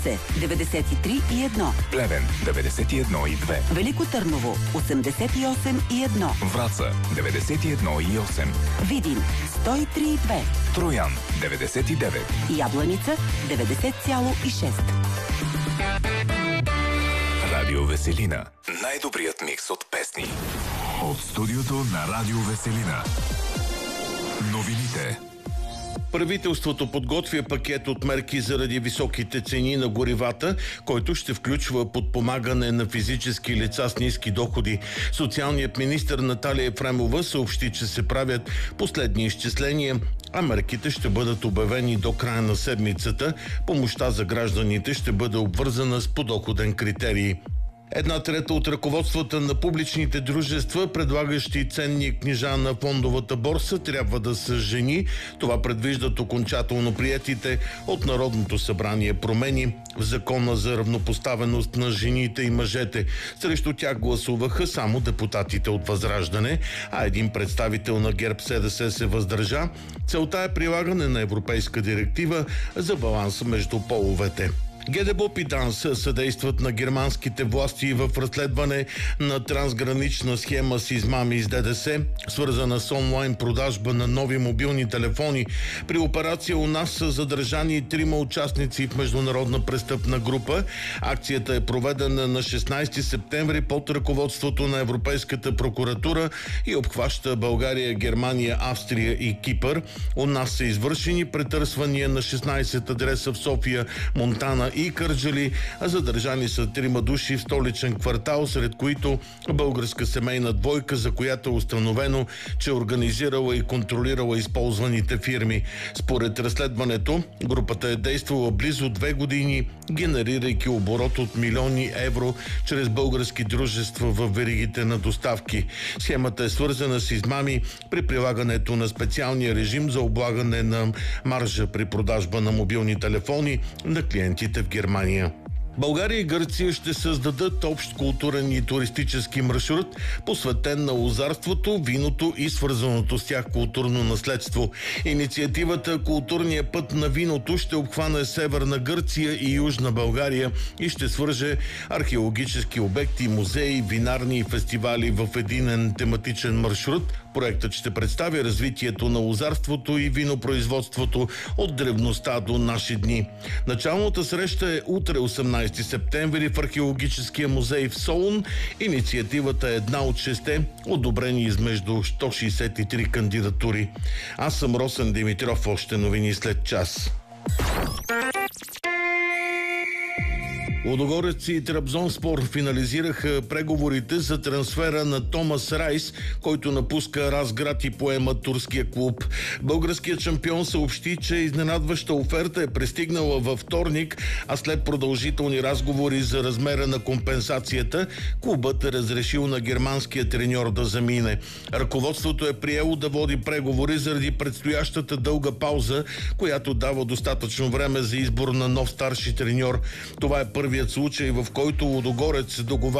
93,1. Плевен 91,2. Велико Търново 88,1. Враца 91,8. Видин 103,2. Троян 99. Ябланица 90,6. Радио Веселина. Най-добрият микс от песни. От студиото на Радио Веселина. Новините. Правителството подготвя пакет от мерки заради високите цени на горивата, който ще включва подпомагане на физически лица с ниски доходи. Социалният министър Наталия Ефремова съобщи, че се правят последни изчисления, а мерките ще бъдат обявени до края на седмицата. Помощта за гражданите ще бъде обвързана с подоходен критерий. 1/3 от ръководствата на публичните дружества, предлагащи ценни книжа на фондовата борса, трябва да са жени. Това предвиждат окончателно приетите от Народното събрание промени в Закона за равнопоставеност на жените и мъжете. Срещу тях гласуваха само депутатите от Възраждане, а един представител на ГЕРБ-СДС се въздържа. Целта е прилагане на европейска директива за баланс между половете. ГДБОП и ДАНС съдействат на германските власти в разследване на трансгранична схема с измами с ДДС, свързана с онлайн продажба на нови мобилни телефони. При операция у нас са задържани 3 участници в международна престъпна група. Акцията е проведена на 16 септември под ръководството на Европейската прокуратура и обхваща България, Германия, Австрия и Кипър. У нас са извършени претърсвания на 16 адреса в София, Монтана и Кърджали, а задържани са 3 души в столичен квартал, сред които българска семейна двойка, за която е установено, че е организирала и контролирала използваните фирми. Според разследването, групата е действала близо 2 години, генерирайки оборот от милиони евро чрез български дружества в веригите на доставки. Схемата е свързана с измами при прилагането на специалния режим за облагане на маржа при продажба на мобилни телефони на клиентите в Германия. България и Гърция ще създадат общ културен и туристически маршрут, посветен на лозарството, виното и свързаното с тях културно наследство. Инициативата "Културния път на виното" ще обхване Северна Гърция и Южна България и ще свърже археологически обекти, музеи, винарни и фестивали в единен тематичен маршрут. Проектът ще представи развитието на лозарството и винопроизводството от древността до наши дни. Началната среща е утре, 18 септември, в археологическия музей в Солун. Инициативата е една от 6 одобрени измежду 163 кандидатури. Аз съм Росен Димитров. Още новини след час. Лудогорец и Трабзонспор финализираха преговорите за трансфера на Томас Райс, който напуска Разград и поема турския клуб. Българският шампион съобщи, че изненадваща оферта е пристигнала във вторник, а след продължителни разговори за размера на компенсацията, клубът е разрешил на германския треньор да замине. Ръководството е приело да води преговори заради предстоящата дълга пауза, която дава достатъчно време за избор на нов старши треньор. Това е първият случай, в който Лудогорец договаря